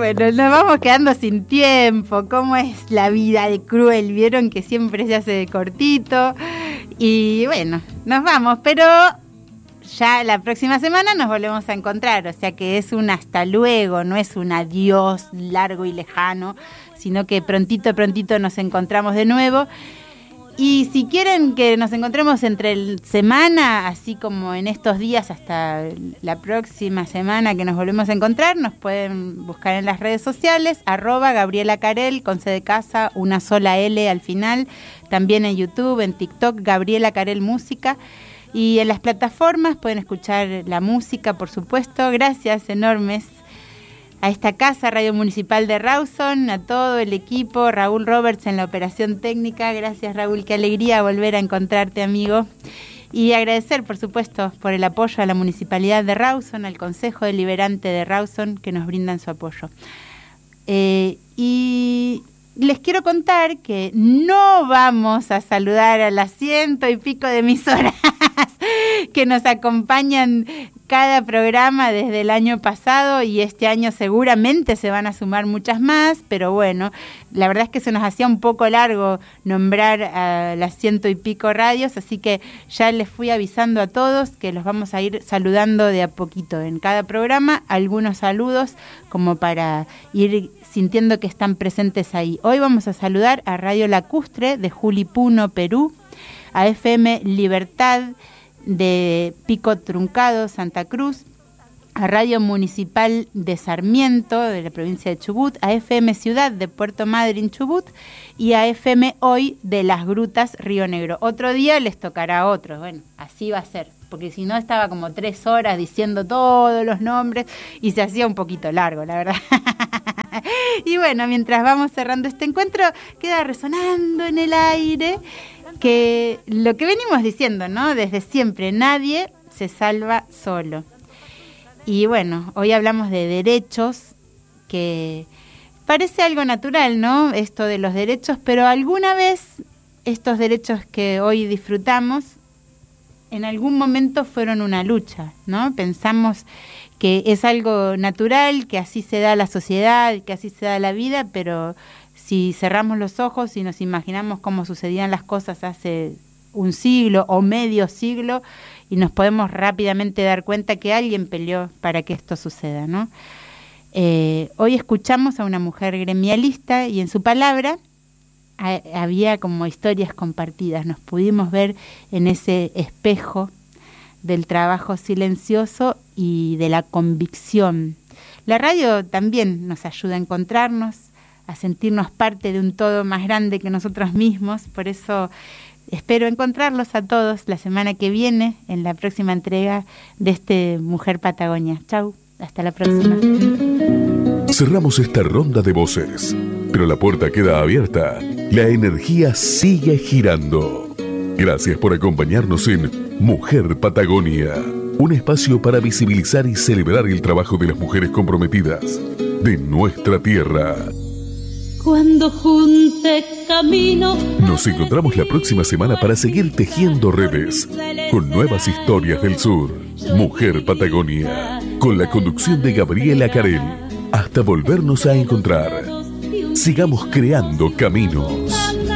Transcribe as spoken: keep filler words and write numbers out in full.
bueno, nos vamos quedando sin tiempo. ¿Cómo es la vida de cruel? Vieron que siempre se hace cortito. Y bueno, nos vamos, pero ya la próxima semana nos volvemos a encontrar. O sea que es un hasta luego, no es un adiós largo y lejano, sino que prontito, prontito nos encontramos de nuevo. Y si quieren que nos encontremos entre el semana, así como en estos días hasta la próxima semana que nos volvemos a encontrar, nos pueden buscar en las redes sociales, arroba Gabriela Carel, con C de casa, una sola L al final, también en YouTube, en TikTok, Gabriela Carel Música, y en las plataformas pueden escuchar la música, por supuesto. Gracias enormes a esta casa, Radio Municipal de Rawson, a todo el equipo, Raúl Roberts en la operación técnica. Gracias, Raúl, qué alegría volver a encontrarte, amigo. Y agradecer, por supuesto, por el apoyo a la Municipalidad de Rawson, al Consejo Deliberante de Rawson, que nos brindan su apoyo. Eh, y les quiero contar que no vamos a saludar a las ciento y pico de emisoras que nos acompañan cada programa desde el año pasado, y este año seguramente se van a sumar muchas más, pero bueno, la verdad es que se nos hacía un poco largo nombrar a las ciento y pico radios, así que ya les fui avisando a todos que los vamos a ir saludando de a poquito en cada programa, algunos saludos como para ir sintiendo que están presentes ahí. Hoy vamos a saludar a Radio Lacustre de Julipuno, Perú, a F M Libertad de Pico Truncado, Santa Cruz, a Radio Municipal de Sarmiento, de la provincia de Chubut, a F M Ciudad de Puerto Madryn, Chubut, y a F M Hoy de Las Grutas, Río Negro. Otro día les tocará a otros, bueno, así va a ser, porque si no estaba como tres horas diciendo todos los nombres y se hacía un poquito largo, la verdad. Y bueno, mientras vamos cerrando este encuentro, queda resonando en el aire que lo que venimos diciendo, ¿no? Desde siempre, nadie se salva solo. Y bueno, hoy hablamos de derechos, que parece algo natural, ¿no? Esto de los derechos, pero alguna vez estos derechos que hoy disfrutamos, en algún momento fueron una lucha, ¿no? Pensamos que es algo natural, que así se da la sociedad, que así se da la vida, pero si cerramos los ojos y nos imaginamos cómo sucedían las cosas hace un siglo o medio siglo, y nos podemos rápidamente dar cuenta que alguien peleó para que esto suceda, ¿no? Eh, hoy escuchamos a una mujer gremialista y en su palabra a, había como historias compartidas. Nos pudimos ver en ese espejo del trabajo silencioso y de la convicción. La radio también nos ayuda a encontrarnos, a sentirnos parte de un todo más grande que nosotros mismos. Por eso espero encontrarlos a todos la semana que viene en la próxima entrega de este Mujer Patagonia. Chau, hasta la próxima. Cerramos esta ronda de voces, pero la puerta queda abierta. La energía sigue girando. Gracias por acompañarnos en Mujer Patagonia, un espacio para visibilizar y celebrar el trabajo de las mujeres comprometidas de nuestra tierra. Cuando junte camino. Nos encontramos la próxima semana para seguir tejiendo redes con nuevas historias del sur. Mujer Patagonia, con la conducción de Gabriela Carel. Hasta volvernos a encontrar. Sigamos creando caminos.